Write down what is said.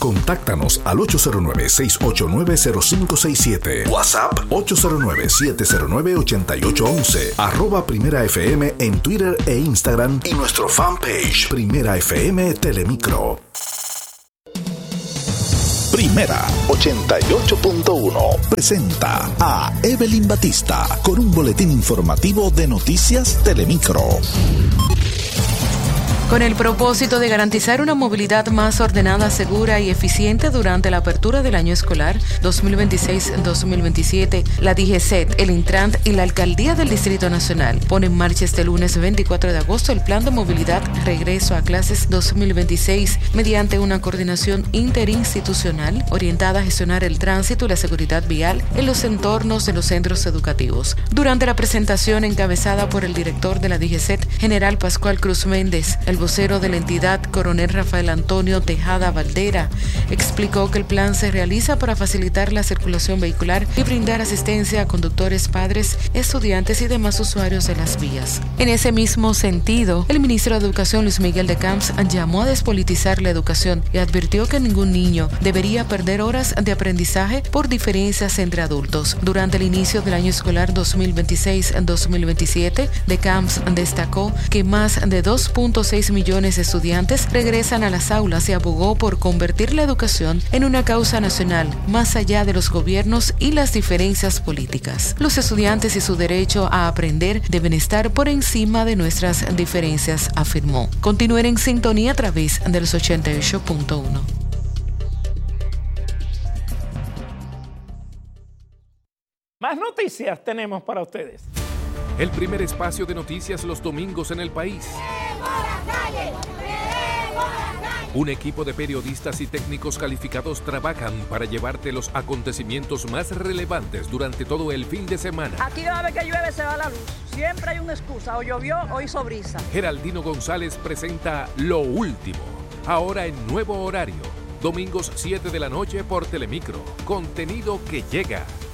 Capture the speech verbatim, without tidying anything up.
Contáctanos al ocho cero nueve, seis ocho nueve, cero cinco seis siete. WhatsApp ocho cero nueve, siete cero nueve, ocho ocho uno uno. Arroba Primera F M en Twitter e Instagram y nuestro fanpage Primera F M Telemicro. Primera ochenta y ocho punto uno presenta a Evelyn Batista con un boletín informativo de Noticias Telemicro. Con el propósito de garantizar una movilidad más ordenada, segura y eficiente durante la apertura del año escolar dos mil veintiséis dos mil veintisiete, la D G C E T, el Intrant y la Alcaldía del Distrito Nacional ponen en marcha este lunes veinticuatro de agosto el Plan de Movilidad Regreso a Clases dos mil veintiséis mediante una coordinación interinstitucional orientada a gestionar el tránsito y la seguridad vial en los entornos de los centros educativos. Durante la presentación encabezada por el director de la D G C E T, General Pascual Cruz Méndez, el vocero de la entidad, Coronel Rafael Antonio Tejada Valdera, explicó que el plan se realiza para facilitar la circulación vehicular y brindar asistencia a conductores, padres, estudiantes y demás usuarios de las vías. En ese mismo sentido, el ministro de Educación, Luis Miguel de Camps, llamó a despolitizar la educación y advirtió que ningún niño debería perder horas de aprendizaje por diferencias entre adultos. Durante el inicio del año escolar dos mil veintiséis dos mil veintisiete, de Camps destacó que más de dos punto seis millones de estudiantes regresan a las aulas y abogó por convertir la educación en una causa nacional, más allá de los gobiernos y las diferencias políticas. Los estudiantes y su derecho a aprender deben estar por encima de nuestras diferencias, afirmó. Continúen en sintonía a través de los ochenta y ocho punto uno. Más noticias tenemos para ustedes. El primer espacio de noticias los domingos en el país. Un equipo de periodistas y técnicos calificados trabajan para llevarte los acontecimientos más relevantes durante todo el fin de semana. Aquí cada vez que llueve se va la luz. Siempre hay una excusa. O llovió o hizo brisa. Geraldino González presenta Lo Último. Ahora en nuevo horario. Domingos siete de la noche por Telemicro. Contenido que llega.